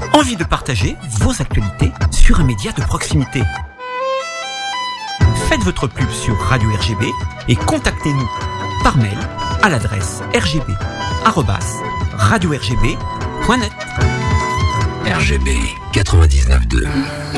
Envie de partager vos actualités sur un média de proximité? Faites votre pub sur Radio RGB et contactez-nous par mail à l'adresse rgb@radiorgb.net. RGB 99.2